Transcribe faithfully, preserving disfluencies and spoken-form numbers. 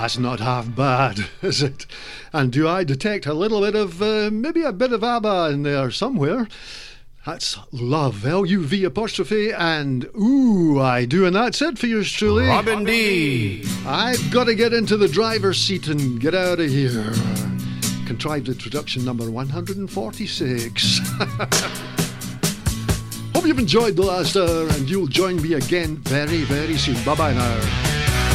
That's not half bad, is it? And do I detect a little bit of, uh, maybe a bit of ABBA in there somewhere? That's Love, L U V apostrophe, and ooh, I do, and that's it for yours truly. Robin D. I've got to get into the driver's seat and get out of here. Contrived introduction number one hundred forty-six. Hope you've enjoyed the last hour, and you'll join me again very, very soon. Bye-bye now.